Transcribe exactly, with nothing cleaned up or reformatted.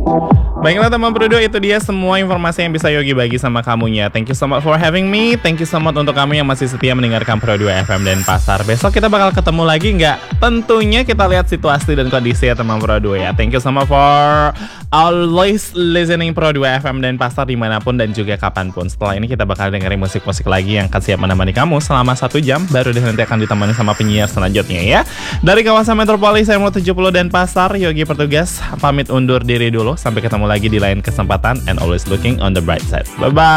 Baiklah teman Pro dua, itu dia semua informasi yang bisa Yogi bagi sama kamunya. Thank you so much for having me. Thank you so much untuk kamu yang masih setia mendengarkan Pro dua F M dan Pasar. Besok kita bakal ketemu lagi nggak? Tentunya kita lihat situasi dan kondisi ya teman Pro dua ya. Thank you so much for always listening Pro dua F M dan Pasar dimanapun dan juga kapanpun. Setelah ini kita bakal dengerin musik-musik lagi yang akan siap menemani kamu selama satu jam. Baru deh nanti akan ditemani sama penyiar selanjutnya ya. Dari kawasan Metropolis M tujuh puluh dan Pasar, Yogi Pertugas pamit undur diri dulu. Sampai ketemu lagi di lain kesempatan, and always looking on the bright side. Bye-bye.